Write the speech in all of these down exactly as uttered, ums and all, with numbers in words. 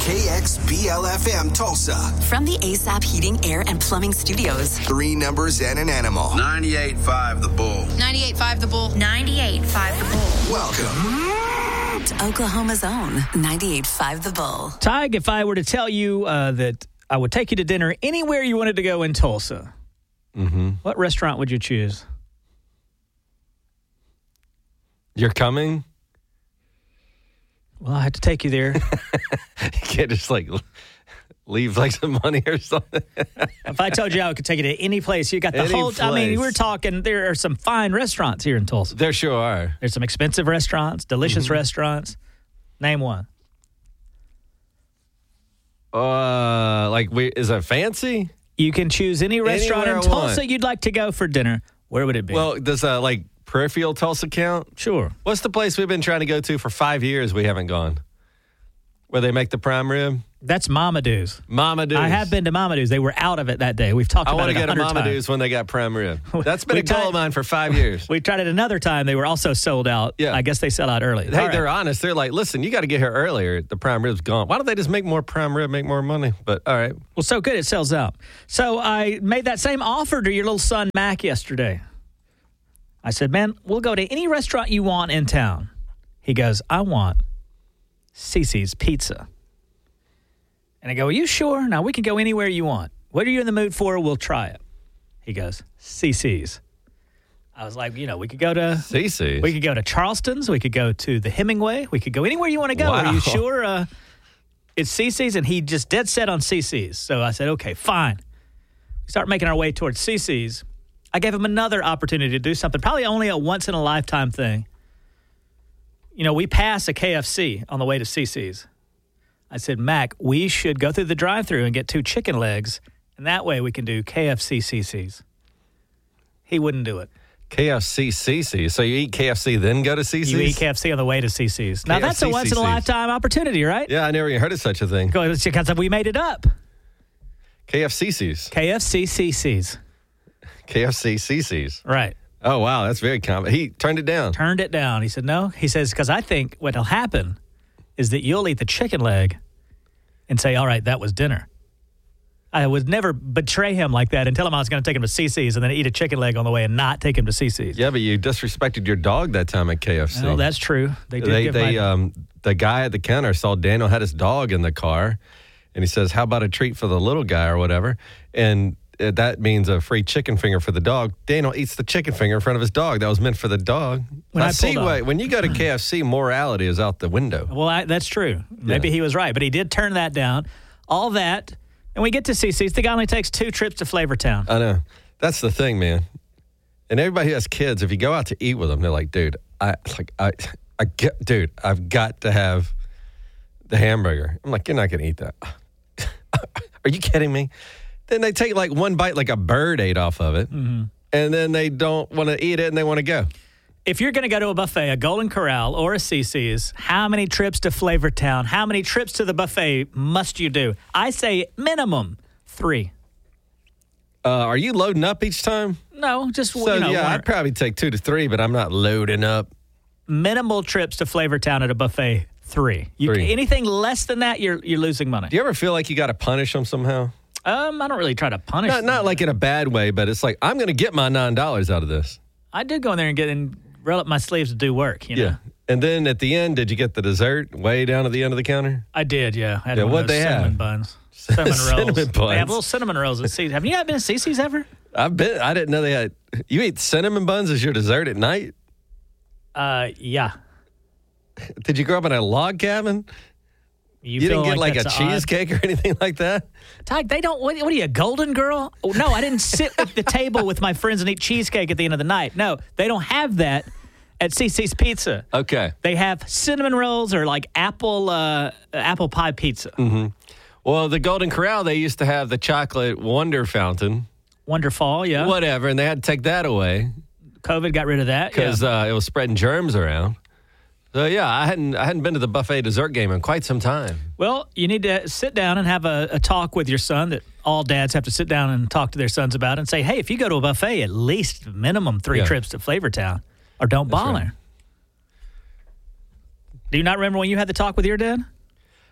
K X B L F M Tulsa. From the A S A P Heating, Air, and Plumbing Studios. Three numbers and an animal. ninety-eight point five The Bull. ninety-eight point five The Bull. ninety-eight point five The Bull. Welcome to Oklahoma's own ninety-eight point five The Bull. Tig, if I were to tell you uh, that I would take you to dinner anywhere you wanted to go in Tulsa, mm-hmm. what restaurant would you choose? You're coming? Well, I had to take you there. You can't just like leave like some money or something. If I told you I could take you to any place, you got the Any whole. I mean, place. we're talking. There are some fine restaurants here in Tulsa. There sure are. There's some expensive restaurants, delicious Mm-hmm. restaurants. Name one. Uh, like we is it fancy? You can choose any restaurant Anywhere in I want. Tulsa you'd like to go for dinner. Where would it be? Well, does uh, like peripheral Tulsa count? Sure. What's the place we've been trying to go to for five years? We haven't gone. Where they make the prime rib? That's Mama Do's. Mama Do's. I have been to Mama Do's. They were out of it that day. We've talked I about want it to a go to hundred Mama times. Do's when they got prime rib. That's been We a goal tried- of mine for five years. We tried it another time. They were also sold out. Yeah. I guess they sell out early. Hey, All right. they're honest. They're like, listen, you got to get here earlier. The prime rib's gone. Why don't they just make more prime rib, make more money? But all right. Well, so good it sells out. So I made that same offer to your little son, Mac, yesterday. I said, man, we'll go to any restaurant you want in town. He goes, I want Cece's Pizza. And I go, are you sure? Now, we can go anywhere you want. What are you in the mood for? We'll try it. He goes, Cece's. I was like, you know, we could go to... Cece's? We could go to Charleston's. We could go to the Hemingway. We could go anywhere you want to go. Wow. Are you sure? Uh, it's Cece's, and he just dead set on Cece's. So I said, okay, fine. We start making our way towards Cece's. I gave him another opportunity to do something, probably only a once-in-a-lifetime thing. You know, we pass a K F C on the way to Cece's. I said, Mac, we should go through the drive-thru and get two chicken legs, and that way we can do K F C Cece's. He wouldn't do it. K F C Cece's. So you eat K F C, then go to Cece's? You eat K F C on the way to Cece's. Now, that's a K F C once-in-a-lifetime opportunity, right? Yeah, I never even heard of such a thing. Because we made it up. K F C Cece's. K F C Cece's. K F C Cece's. Right. Oh, wow. That's very common. He turned it down. Turned it down. He said, no. He says, because I think what will happen is that you'll eat the chicken leg and say, all right, that was dinner. I would never betray him like that and tell him I was going to take him to Cece's and then eat a chicken leg on the way and not take him to Cece's. Yeah, but you disrespected your dog that time at K F C. Oh, that's true. They did They, give they, my... um, the guy at the counter saw Daniel had his dog in the car, and he says, how about a treat for the little guy or whatever? And uh, that means a free chicken finger for the dog. Daniel eats the chicken finger in front of his dog. That was meant for the dog. When I, I see pulled why, up. when you go to K F C, morality is out the window. Well, I, that's true. Maybe Yeah. he was right, but he did turn that down. All that, and we get to Cece's. The guy only takes two trips to Flavortown. I know. That's the thing, man. And everybody who has kids, if you go out to eat with them, they're like, dude, I like I I get dude, I've got to have the hamburger. I'm like, you're not gonna eat that. Are you kidding me? Then they take like one bite like a bird ate off of it. Mm-hmm. And then they don't want to eat it and they want to go. If you're going to go to a buffet, a Golden Corral or a Cece's, how many trips to Flavortown, how many trips to the buffet must you do? I say minimum three. Uh, are you loading up each time? No, just So you know, yeah, one- I'd probably take two to three, but I'm not loading up. minimal trips to Flavortown at a buffet, three. You, Three. Anything less than that, you're you're losing money. Do you ever feel like you got to punish them somehow? Um, I don't really try to punish. Not, them. not like in a bad way, but it's like, I'm going to get my nine dollars out of this. I did go in there and get and roll up my sleeves to do work. You know? Yeah. And then at the end, did you get the dessert way down at the end of the counter? I did. Yeah, I had Yeah, one what'd of those they have? cinnamon buns, cinnamon rolls. Cinnamon They buns. have little cinnamon rolls at Cece's. Have you not been to Cece's ever? I've been, I didn't know they had, you eat cinnamon buns as your dessert at night? Uh, yeah. Did you grow up in a log cabin? You, You, feel didn't get like, that's a odd? cheesecake or anything like that? Ty, they don't. What, what are you, a golden girl? Oh, no, I didn't sit at the table with my friends and eat cheesecake at the end of the night. No, they don't have that at Cece's Pizza. Okay. They have cinnamon rolls or like apple uh, apple pie pizza. Mm-hmm. Well, the Golden Corral, they used to have the chocolate wonder fountain. Wonderful, yeah. Whatever, and they had to take that away COVID got rid of that. because yeah. uh, it was spreading germs around. So yeah, I hadn't I hadn't been to the buffet dessert game in quite some time. Well, you need to sit down and have a, a talk with your son that all dads have to sit down and talk to their sons about and say, hey, if you go to a buffet, at least minimum three Yeah. trips to Flavortown or don't That's bother. right. Do you not remember when you had the talk with your dad?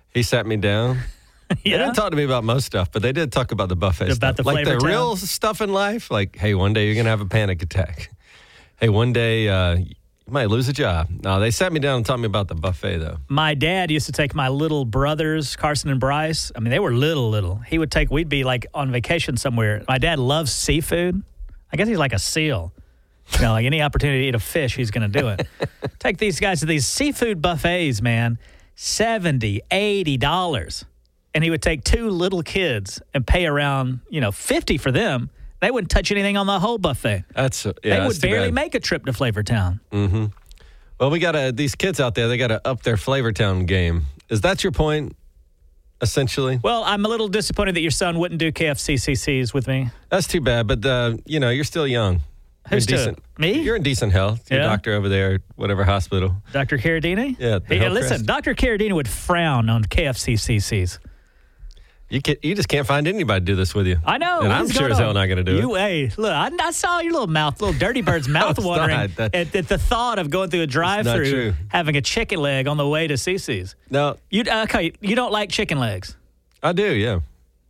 He sat me down. Yeah. They didn't talk to me about most stuff, but they did talk about the buffet About stuff. the like the Flavor real Town? stuff in life. Like, hey, one day you're going to have a panic attack. Hey, one day uh, you might lose a job. No, they sat me down and taught me about the buffet, though. My dad used to take my little brothers, Carson and Bryce. I mean, they were little, little. He would take, we'd be like on vacation somewhere. My dad loves seafood. I guess he's like a seal. You know, like any opportunity to eat a fish, he's going to do it. Take these guys to these seafood buffets, man, seventy dollars, eighty dollars. And he would take two little kids and pay around, you know, fifty for them. They wouldn't touch anything on the whole buffet. That's yeah, they that's would too barely bad. make a trip to Flavor Town. Mm-hmm. Well, we got to, these kids out there, they got to up their Flavor Town game. Is that your point, essentially? Well, I'm a little disappointed that your son wouldn't do K F C C Cs with me. That's too bad, but, uh, you know, you're still young. Who's you're to- decent. me? You're in decent health. Your Yeah. doctor over there, whatever hospital. Doctor Carradini? Yeah, the Hey, Hillcrest. listen, Doctor Carradini would frown on K F C C Cs. You can, you just can't find anybody to do this with you. I know. And I'm What's sure going as hell on? not going to do you, it. Hey, look, I, I saw your little mouth, little dirty bird's mouth it's watering not. That- at, at the thought of going through a drive-through, true. having a chicken leg on the way to C C's. No, You okay? You don't like chicken legs. I do, yeah.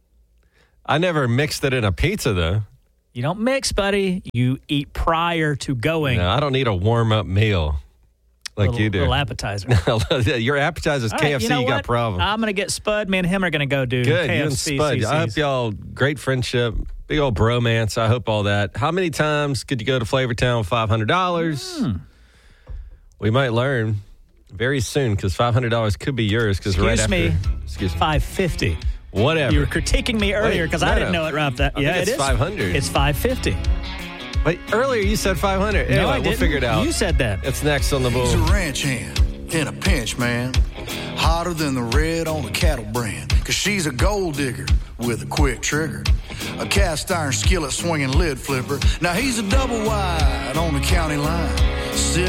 I never mixed it in a pizza, though. You don't mix, buddy. You eat prior to going. No, I don't need a warm-up meal like little, you do. Little appetizer. Your appetizer's All K right, F C, you, know you got what? problems. I'm going to get Spud. Me and him are going to go do Good, K you F and C Spud. C I hope Cs. y'all, great friendship, big old bromance. I hope all that. How many times could you go to Flavor Town with five hundred dollars? Hmm. We might learn very soon because five hundred dollars could be yours because right Excuse after. me. Excuse me. five fifty. Whatever. You were critiquing me earlier because I no, didn't no. know it right off that. I yeah, think it's it is five hundred. It's five fifty. But earlier you said five hundred. Anyway, No, I we'll didn't. figure it out. You said that. It's next on the He's a bull. ranch hand in a pinch, man. Hotter than the red on a cattle brand. Cause she's a gold digger with a quick trigger. A cast iron skillet swinging lid flipper. Now he's a double wide on the county line. Sit